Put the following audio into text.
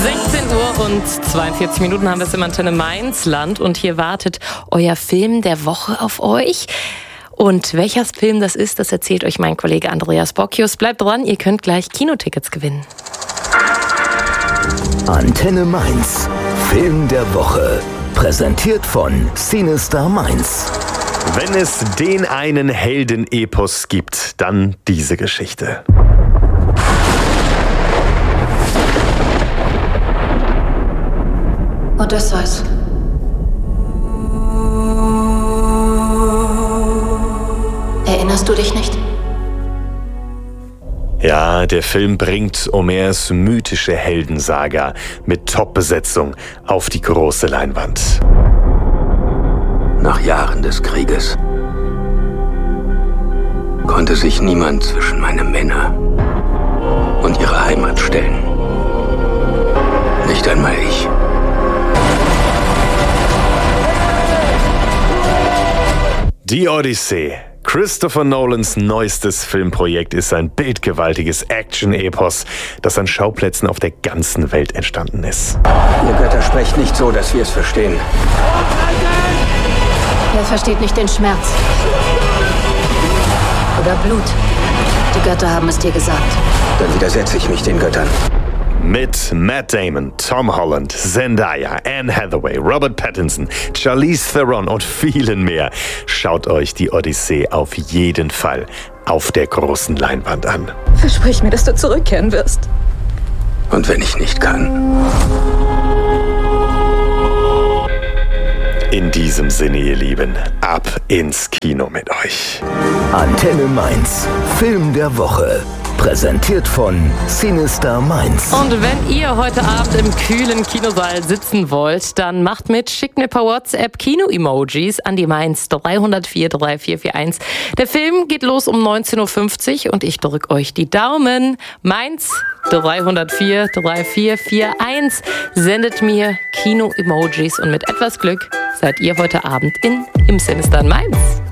16 Uhr und 42 Minuten haben wir es im Antenne Mainz-Land und hier wartet euer Film der Woche auf euch. Und welcher Film das ist, das erzählt euch mein Kollege Andreas Bocchius. Bleibt dran, ihr könnt gleich Kinotickets gewinnen. Antenne Mainz, Film der Woche. Präsentiert von Cinestar Mainz. Wenn es den einen Heldenepos gibt, dann diese Geschichte. Odysseus. Erinnerst du dich nicht? Ja, der Film bringt Homers mythische Heldensaga mit Top-Besetzung auf die große Leinwand. Nach Jahren des Krieges konnte sich niemand zwischen meine Männer und ihre Heimat stellen. Nicht einmal ich. Die Odyssee. Christopher Nolans neuestes Filmprojekt ist ein bildgewaltiges Action-Epos, das an Schauplätzen auf der ganzen Welt entstanden ist. Ihr Götter sprecht nicht so, dass wir es verstehen. Er versteht nicht den Schmerz. Oder Blut. Die Götter haben es dir gesagt. Dann widersetze ich mich den Göttern. Mit Matt Damon, Tom Holland, Zendaya, Anne Hathaway, Robert Pattinson, Charlize Theron und vielen mehr. Schaut euch die Odyssee auf jeden Fall auf der großen Leinwand an. Versprich mir, dass du zurückkehren wirst. Und wenn ich nicht kann? In diesem Sinne, ihr Lieben, ab ins Kino mit euch. Antenne Mainz, Film der Woche. Präsentiert von Cinestar Mainz. Und wenn ihr heute Abend im kühlen Kinosaal sitzen wollt, dann macht mit, schickt mir per WhatsApp Kino-Emojis an die Mainz 304 3441. Der Film geht los um 19.50 Uhr und ich drücke euch die Daumen. Mainz 304 3441. Sendet mir Kino-Emojis und mit etwas Glück seid ihr heute Abend im Cinestar Mainz.